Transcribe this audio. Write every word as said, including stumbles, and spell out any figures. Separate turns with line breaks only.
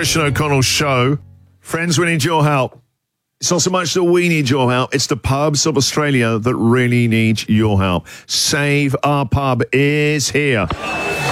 Christian O'Connell show. Friends, we need your help. It's not so much that we need your help, it's the pubs of Australia that really need your help. Save Our Pub is here.